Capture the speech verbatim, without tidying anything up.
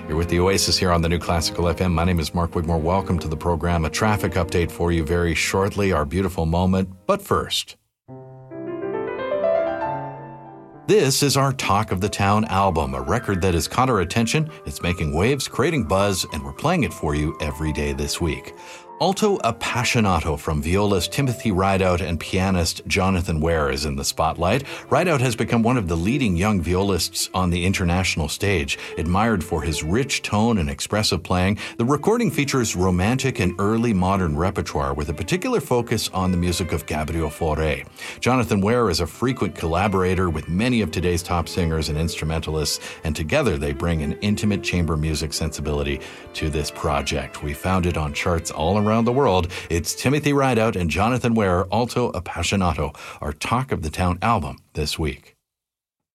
You're with the Oasis here on the New Classical F M. My name is Mark Wigmore. Welcome to the program. A traffic update for you very shortly, our beautiful moment. But first, this is our Talk of the Town album, a record that has caught our attention. It's making waves, creating buzz, and we're playing it for you every day this week. Alto Appassionato from violist Timothy Rideout and pianist Jonathan Ware is in the spotlight. Rideout has become one of the leading young violists on the international stage. Admired for his rich tone and expressive playing, the recording features romantic and early modern repertoire with a particular focus on the music of Gabriel Fauré. Jonathan Ware is a frequent collaborator with many of today's top singers and instrumentalists, and together they bring an intimate chamber music sensibility to this project. We found it on charts all around around the world. It's Timothy Rideout and Jonathan Ware, Alto Appassionato, our Talk of the Town album this week.